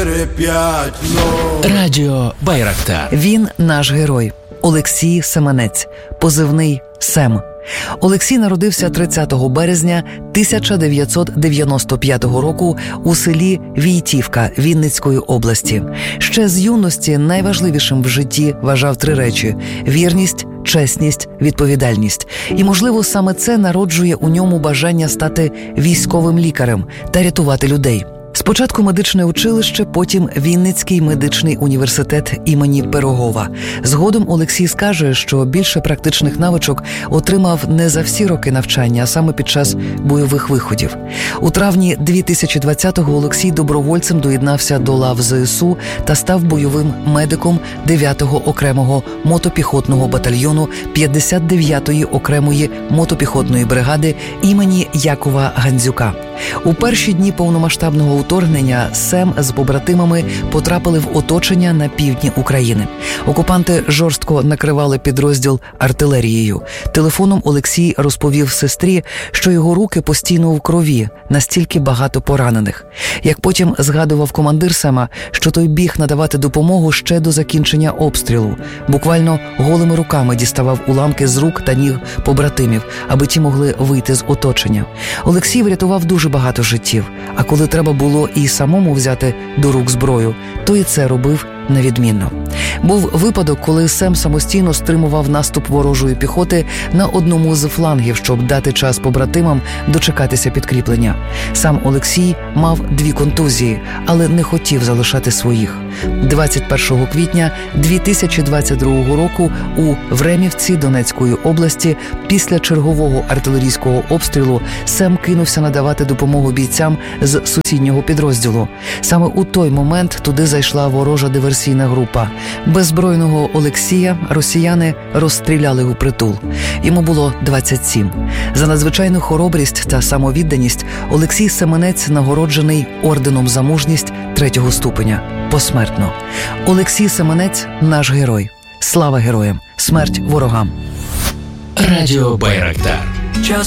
Радіо Байрактар. Він наш герой. Олексій Семенець. Позивний Сем. Олексій народився 30 березня 1995 року у селі Війтівка Вінницької області. Ще з юності найважливішим в житті вважав три речі – вірність, чесність, відповідальність. І, можливо, саме це народжує у ньому бажання стати військовим лікарем та рятувати людей. Спочатку медичне училище, потім Вінницький медичний університет імені Пирогова. Згодом Олексій скаже, що більше практичних навичок отримав не за всі роки навчання, а саме під час бойових виходів. У травні 2020-го Олексій добровольцем доєднався до лав ЗСУ та став бойовим медиком 9-го окремого мотопіхотного батальйону 59-ї окремої мотопіхотної бригади імені Якова Гандзюка. У перші дні повномасштабного вторгнення Сем з побратимами потрапили в оточення на півдні України. Окупанти жорстко накривали підрозділ артилерією. Телефоном Олексій розповів сестрі, що його руки постійно в крові, настільки багато поранених. Як потім згадував командир Сема, що той біг надавати допомогу ще до закінчення обстрілу. Буквально голими руками діставав уламки з рук та ніг побратимів, аби ті могли вийти з оточення. Олексій врятував дуже багато життів, а коли треба було і самому взяти до рук зброю, то і це робив невідмінно. Був випадок, коли Сем самостійно стримував наступ ворожої піхоти на одному з флангів, щоб дати час побратимам дочекатися підкріплення. Сам Олексій мав 2 контузії, але не хотів залишати своїх. 21 квітня 2022 року у Времівці Донецької області після чергового артилерійського обстрілу Сем кинувся надавати допомогу бійцям з сусіднього підрозділу. Саме у той момент туди зайшла ворожа диверсійна група. Беззбройного Олексія росіяни розстріляли упритул. Йому було 27. За надзвичайну хоробрість та самовідданість Олексій Семенець нагороджений орденом за мужність 3-го ступеня. Посмертно. Олексій Семенець – наш герой. Слава героям! Смерть ворогам! Радіо Байрактар.